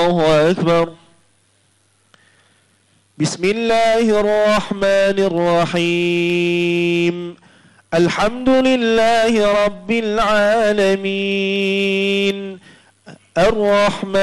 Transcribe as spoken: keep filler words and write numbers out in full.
الله أكبر. بسم الله الرحمن الرحيم. الحمد لله رب العالمين الرحمن